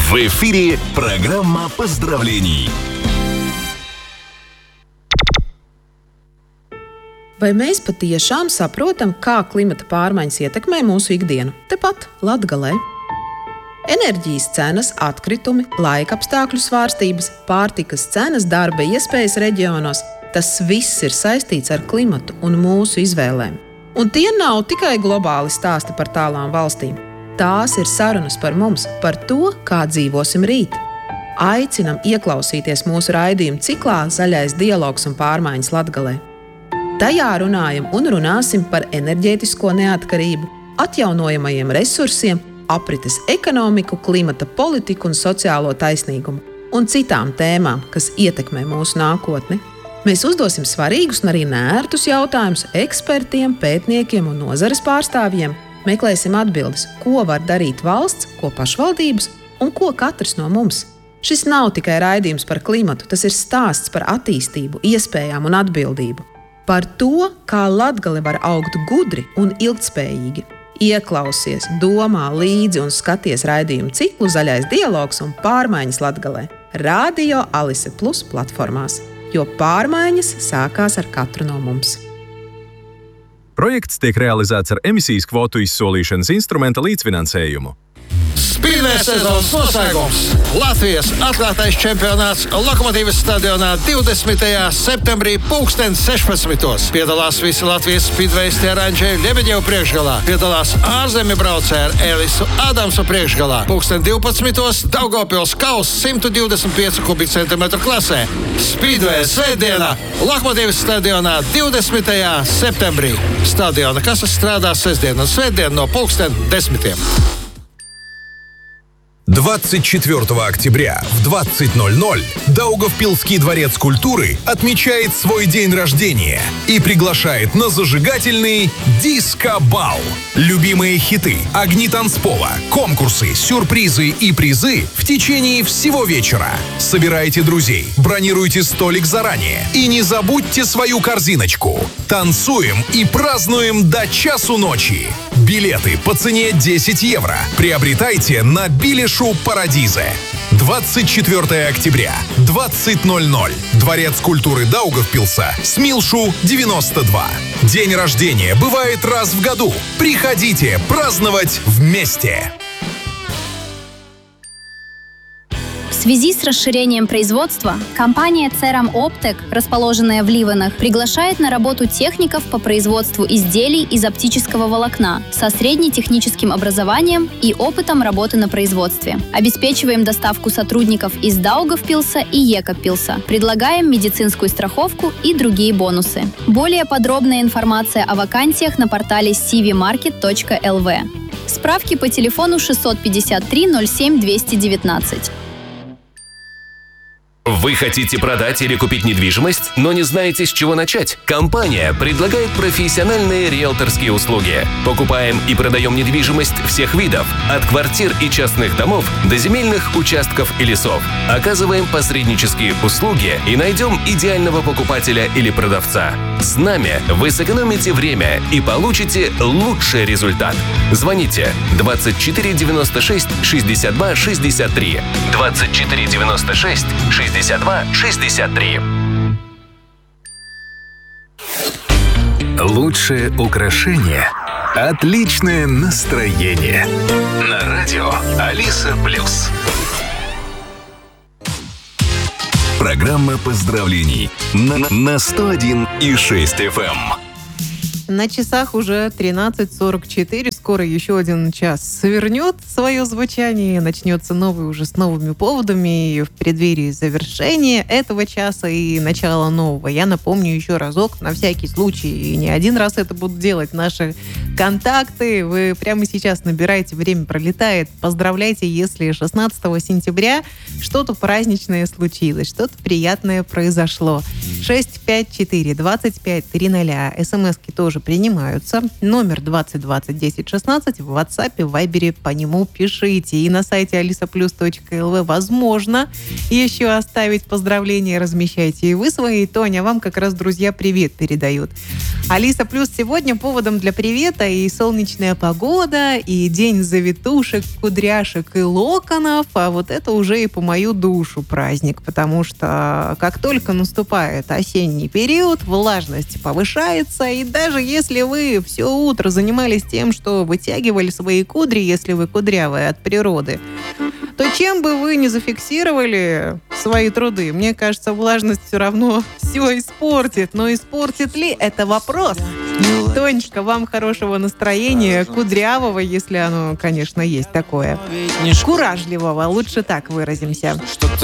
В эфире программа поздравлений. Vai mēs patiešām saprotam, kā klimata pārmaiņas ietekmē mūsu ikdienu? Tepat Latgalē. Enerģijas cenas, atkritumi, laikapstākļu svārstības, pārtikas cenas, darba iespējas reģionos – tas viss ir saistīts ar klimatu un mūsu izvēlēm. Un tie nav tikai globāli stāsti par tālām valstīm. Tās ir sarunas par mums, par to, kā dzīvosim rīt. Aicinam ieklausīties mūsu raidījumu ciklā Zaļais dialogs un pārmaiņas Latgalē. Tajā runājam un runāsim par enerģētisko neatkarību, atjaunojamajiem resursiem, aprites ekonomiku, klimata politiku un sociālo taisnīgumu un citām tēmām, kas ietekmē mūsu nākotni. Mēs uzdosim svarīgus un arī neērtus jautājumus ekspertiem, pētniekiem un nozares pārstāvjiem. Meklēsim atbildes, ko var darīt valsts, ko pašvaldības un ko katrs no mums. Šis nav tikai raidījums par klimatu, tas ir stāsts par attīstību, iespējām un atbildību. Par to, kā Latgale var augt gudri un ilgtspējīgi. Ieklausies, domā līdzi un skaties raidījumu ciklu Zaļais dialogs un pārmaiņas Latgalē. Radio Alise Plus platformās, jo pārmaiņas sākās ar katru no mums. Projekts tiek realizēts ar emisijas kvotu izsolīšanas instrumenta līdzfinansējumu. Speedway sezonas noslēgums Latvijas atklātais čempionāts Lokomotīvas stadionā 20. septembrī 16:00. Piedalās visi Latvijas Speedwayisti ar Andžeju Ļebeģevu priekšgalā. Piedalās ārzemju braucēji ar Elisu Adamsu priekšgalā. 12:00 Daugavpils Kauss 125 kubikcentimetru klasē. Speedway svētdienā Lokomotīvas stadionā 20. septembrī. Stadiona kases strādās sestdien un svētdien no 10:00. 24 октября в 20:00 Даугавпилский дворец культуры отмечает свой день рождения и приглашает на зажигательный диско-бал. Любимые хиты, огни танцпола, конкурсы, сюрпризы и призы в течение всего вечера. Собирайте друзей, бронируйте столик заранее и не забудьте свою корзиночку. Танцуем и празднуем до часу ночи. Билеты по цене 10 евро. Приобретайте на Билешу Парадизе. 24 октября, 20:00. Дворец культуры Даугавпилса, Смилшу, 92. День рождения бывает раз в году. Приходите праздновать вместе. В связи с расширением производства компания Ceram Optek, расположенная в Ливанах, приглашает на работу техников по производству изделий из оптического волокна со среднетехническим образованием и опытом работы на производстве. Обеспечиваем доставку сотрудников из Даугавпилса и Екаппилса. Предлагаем медицинскую страховку и другие бонусы. Более подробная информация о вакансиях на портале cvmarket.lv. Справки по телефону 653 07 219. Вы хотите продать или купить недвижимость, но не знаете, с чего начать? Компания предлагает профессиональные риэлторские услуги. Покупаем и продаем недвижимость всех видов, от квартир и частных домов до земельных участков и лесов. Оказываем посреднические услуги и найдем идеального покупателя или продавца. С нами вы сэкономите время и получите лучший результат. Звоните 24 96 62 63. 24 96 62 63. Лучшее украшение – отличное настроение. На радио Алиса Плюс. Программа поздравлений на 101,6 FM. На часах уже 13:44. Скоро еще один час свернет свое звучание. Начнется новый уже с новыми поводами. И в преддверии завершения этого часа и начала нового. Я напомню еще разок, на всякий случай, и не один раз это буду делать, наши контакты. Вы прямо сейчас набираете, время пролетает. Поздравляйте, если 16 сентября что-то праздничное случилось, что-то приятное произошло. 654-25-300. СМСки тоже принимаются. Номер 2020 10 16 в WhatsApp, в Viber по нему пишите. И на сайте alisaplus.lv возможно еще оставить поздравления, размещайте и вы свои. Тоня, вам как раз друзья привет передают. Алиса Плюс сегодня поводом для привета и солнечная погода, и день завитушек, кудряшек и локонов, а вот это уже и по мою душу праздник, потому что как только наступает осенний период, влажность повышается, и даже если вы все утро занимались тем, что вытягивали свои кудри, если вы кудрявые от природы, то чем бы вы ни зафиксировали свои труды, мне кажется, влажность все равно все испортит. Но испортит ли, это вопрос. Тонечка, вам хорошего настроения, кудрявого, если оно, конечно, есть такое. Куражливого, лучше так выразимся.